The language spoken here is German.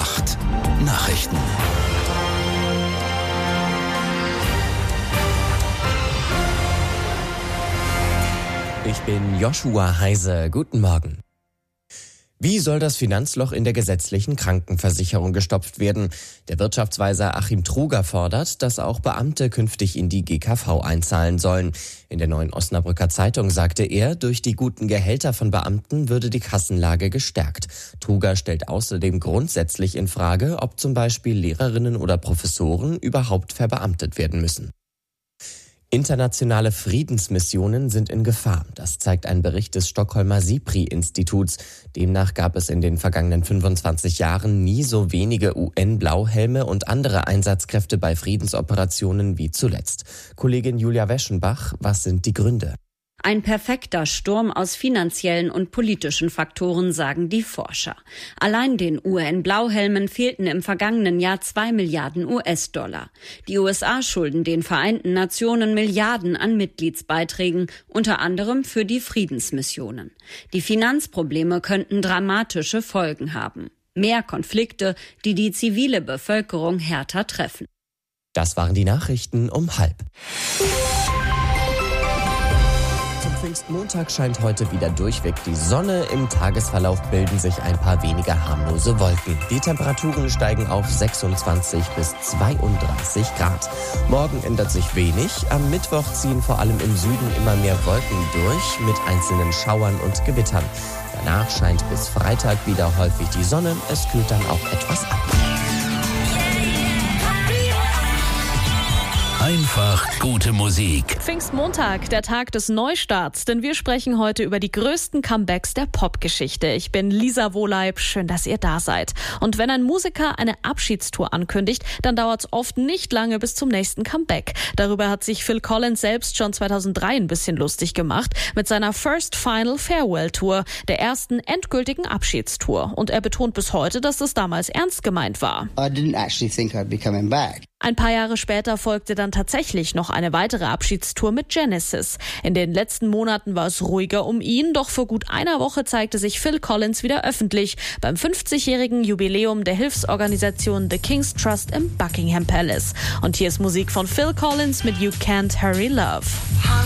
8 Nachrichten. Ich bin Joshua Heise. Guten Morgen. Wie soll das Finanzloch in der gesetzlichen Krankenversicherung gestopft werden? Der Wirtschaftsweiser Achim Truger fordert, dass auch Beamte künftig in die GKV einzahlen sollen. In der Neuen Osnabrücker Zeitung sagte er, durch die guten Gehälter von Beamten würde die Kassenlage gestärkt. Truger stellt außerdem grundsätzlich in Frage, ob zum Beispiel Lehrerinnen oder Professoren überhaupt verbeamtet werden müssen. Internationale Friedensmissionen sind in Gefahr. Das zeigt ein Bericht des Stockholmer SIPRI-Instituts. Demnach gab es in den vergangenen 25 Jahren nie so wenige UN-Blauhelme und andere Einsatzkräfte bei Friedensoperationen wie zuletzt. Kollegin Julia Weschenbach, was sind die Gründe? Ein perfekter Sturm aus finanziellen und politischen Faktoren, sagen die Forscher. Allein den UN-Blauhelmen fehlten im vergangenen Jahr 2 Milliarden US-Dollar. Die USA schulden den Vereinten Nationen Milliarden an Mitgliedsbeiträgen, unter anderem für die Friedensmissionen. Die Finanzprobleme könnten dramatische Folgen haben. Mehr Konflikte, die die zivile Bevölkerung härter treffen. Das waren die Nachrichten um 12:30. Pfingstmontag scheint heute wieder durchweg die Sonne. Im Tagesverlauf bilden sich ein paar weniger harmlose Wolken. Die Temperaturen steigen auf 26 bis 32 Grad. Morgen ändert sich wenig. Am Mittwoch ziehen vor allem im Süden immer mehr Wolken durch mit einzelnen Schauern und Gewittern. Danach scheint bis Freitag wieder häufig die Sonne. Es kühlt dann auch etwas ab. Einfach gute Musik. Pfingstmontag, der Tag des Neustarts, denn wir sprechen heute über die größten Comebacks der Popgeschichte. Ich bin Lisa Wohleib, schön, dass ihr da seid. Und wenn ein Musiker eine Abschiedstour ankündigt, dann dauert es oft nicht lange bis zum nächsten Comeback. Darüber hat sich Phil Collins selbst schon 2003 ein bisschen lustig gemacht mit seiner First Final Farewell Tour, der ersten endgültigen Abschiedstour. Und er betont bis heute, dass das damals ernst gemeint war. I didn't actually think I'd be coming back. Ein paar Jahre später folgte dann tatsächlich noch eine weitere Abschiedstour mit Genesis. In den letzten Monaten war es ruhiger um ihn, doch vor gut einer Woche zeigte sich Phil Collins wieder öffentlich beim 50-jährigen Jubiläum der Hilfsorganisation The King's Trust im Buckingham Palace. Und hier ist Musik von Phil Collins mit You Can't Hurry Love.